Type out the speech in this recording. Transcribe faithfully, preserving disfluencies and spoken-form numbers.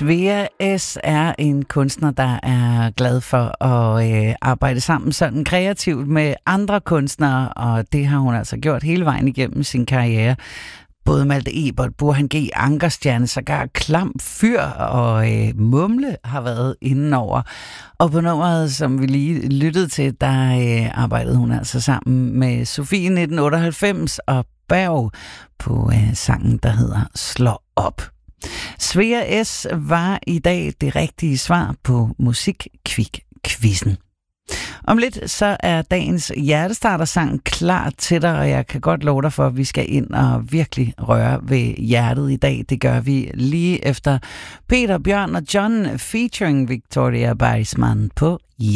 Svea S. er en kunstner, der er glad for at øh, arbejde sammen sådan kreativt med andre kunstnere, og det har hun altså gjort hele vejen igennem sin karriere. Både Malte Ebert, Burhan G., Ankerstjerne, sågar Klam Fyr og øh, Mumle har været indenover. Og på nummeret, som vi lige lyttede til, der øh, arbejdede hun altså sammen med Sofie nitten otteoghalvfems og Berg på øh, sangen, der hedder Slå op. Svea S. var i dag det rigtige svar på Musikkvik-quizzen. Om lidt så er dagens hjertestartersang klar til dig, og jeg kan godt love dig for, at vi skal ind og virkelig røre ved hjertet i dag. Det gør vi lige efter Peter, Bjørn og John featuring Victoria Berisman på